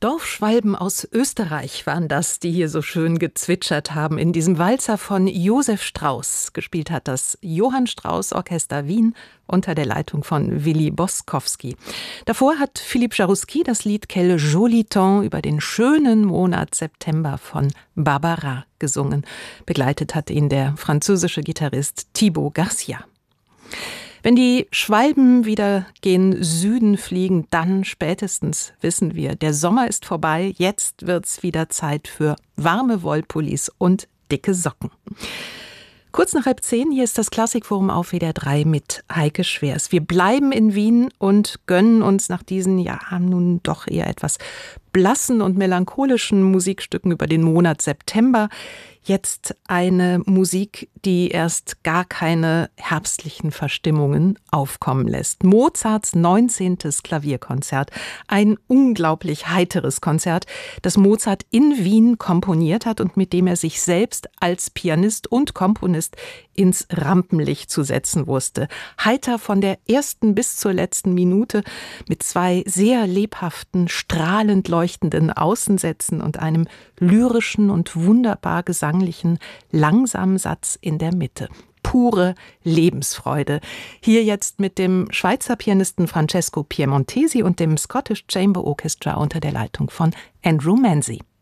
Dorfschwalben aus Österreich waren das, die hier so schön gezwitschert haben in diesem Walzer von Josef Strauss. Gespielt hat das Johann Strauss Orchester Wien unter der Leitung von Willi Boskowski. Davor hat Philippe Jaroussky das Lied Quel joli temps über den schönen Monat September von Barbara gesungen. Begleitet hat ihn der französische Gitarrist Thibaut Garcia. Wenn die Schwalben wieder gen Süden fliegen, dann spätestens wissen wir, der Sommer ist vorbei, jetzt wird's wieder Zeit für warme Wollpullis und dicke Socken. Kurz nach 9:30, hier ist das Klassikforum auf WDR 3 mit Heike Schwers. Wir bleiben in Wien und gönnen uns nach diesen, nun doch eher etwas blassen und melancholischen Musikstücken über den Monat September jetzt eine Musik, die erst gar keine herbstlichen Verstimmungen aufkommen lässt. Mozarts 19. Klavierkonzert. Ein unglaublich heiteres Konzert, das Mozart in Wien komponiert hat und mit dem er sich selbst als Pianist und Komponist ins Rampenlicht zu setzen wusste. Heiter von der ersten bis zur letzten Minute mit zwei sehr lebhaften, strahlend leuchtenden Außensätzen und einem lyrischen und wunderbar gesanglichen, langsamen Satz in der Mitte. Pure Lebensfreude. Hier jetzt mit dem Schweizer Pianisten Francesco Piemontesi und dem Scottish Chamber Orchestra unter der Leitung von Andrew Manzi.